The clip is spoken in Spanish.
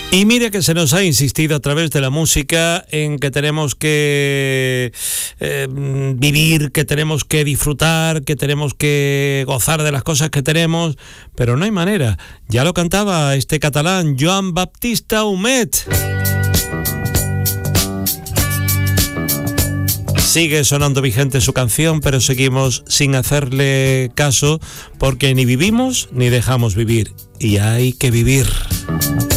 Y mire que se nos ha insistido a través de la música en que tenemos que vivir, que tenemos que disfrutar, que tenemos que gozar de las cosas que tenemos, pero no hay manera. Ya lo cantaba este catalán, Joan Baptista Humet. Sigue sonando vigente su canción, pero seguimos sin hacerle caso porque ni vivimos ni dejamos vivir. Y hay que vivir.